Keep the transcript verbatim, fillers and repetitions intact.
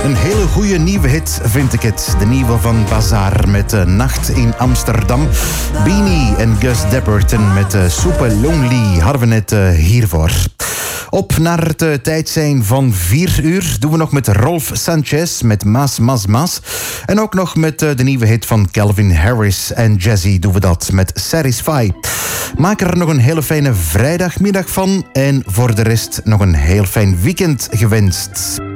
Een hele goede nieuwe hit vind ik het. De nieuwe van Bazaar met uh, Nacht in Amsterdam. Beanie en Gus Dapperton met uh, Super Lonely hadden we net uh, hiervoor. Op naar het uh, tijd zijn van vier uur doen we nog met Rolf Sanchez met Mas Mas Mas. En ook nog met uh, de nieuwe hit van Calvin Harris en Jazzy doen we dat met Satisfy. Maak er nog een hele fijne vrijdagmiddag van en voor de rest nog een heel fijn weekend gewenst.